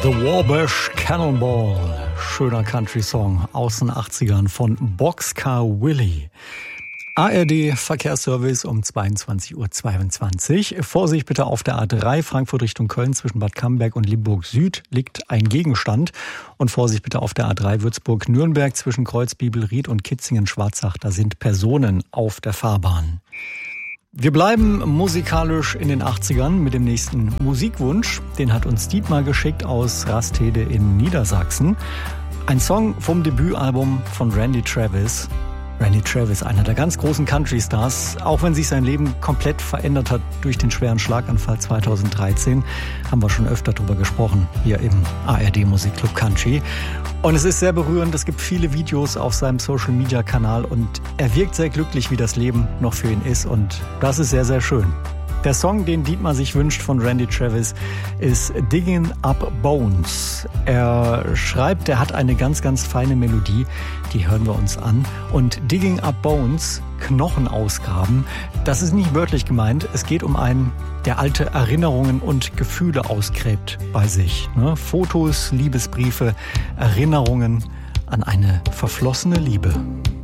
The Wabash Cannonball, schöner Country-Song aus den 80ern von Boxcar Willie. ARD Verkehrsservice um 22:22 Uhr. Vorsicht bitte auf der A3 Frankfurt Richtung Köln zwischen Bad Camberg und Limburg Süd liegt ein Gegenstand. Und Vorsicht bitte auf der A3 Würzburg-Nürnberg zwischen Kreuzbibelried und Kitzingen-Schwarzach. Da sind Personen auf der Fahrbahn. Wir bleiben musikalisch in den 80ern mit dem nächsten Musikwunsch. Den hat uns Dietmar geschickt aus Rastede in Niedersachsen. Ein Song vom Debütalbum von Randy Travis. Randy Travis, einer der ganz großen Country-Stars, auch wenn sich sein Leben komplett verändert hat durch den schweren Schlaganfall 2013, haben wir schon öfter drüber gesprochen, hier im ARD Musikclub Country. Und es ist sehr berührend, es gibt viele Videos auf seinem Social-Media-Kanal und er wirkt sehr glücklich, wie das Leben noch für ihn ist und das ist sehr, sehr schön. Der Song, den Dietmar sich wünscht von Randy Travis, ist Digging Up Bones. Er schreibt, er hat eine ganz, ganz feine Melodie, die hören wir uns an. Und Digging Up Bones, Knochen ausgraben, das ist nicht wörtlich gemeint. Es geht um einen, der alte Erinnerungen und Gefühle ausgräbt bei sich. Fotos, Liebesbriefe, Erinnerungen an eine verflossene Liebe.